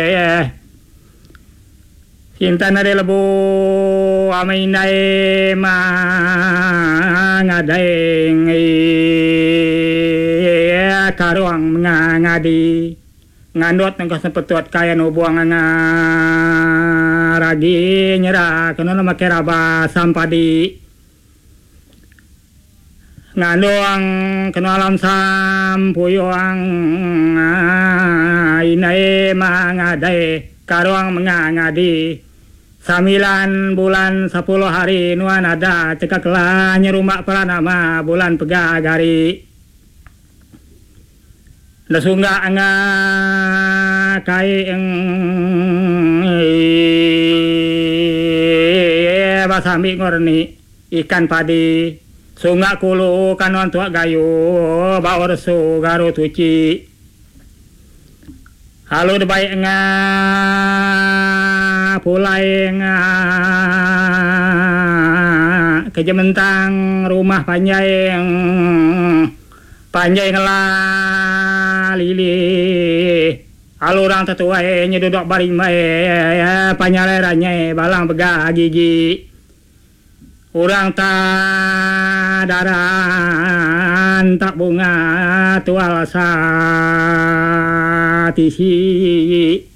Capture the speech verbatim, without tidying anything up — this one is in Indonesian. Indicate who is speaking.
Speaker 1: Cinta na lebo amay na mangadeng karuang mga ngadi ngandot ng kasampatuat kaya no buang nga ragi nyera kano na makiraba sampadi ngano ang kano alam sampuyo ang inay mangaday karuang mga ngadi Sambilan bulan sepuluh hari nuan ada cekaklah nyerumah pranama bulan pegagari Nasunga nga kai eng basami ngorni ikan padi sunga kulu kanon tua gayo baor su garu tuci halo de baik nga pulai nga kejementang rumah panjang panjang lah lili alurang tetuai nyedodok barimai panyalerannya balang bega gigi urang tak daran tak bunga tual sa tisi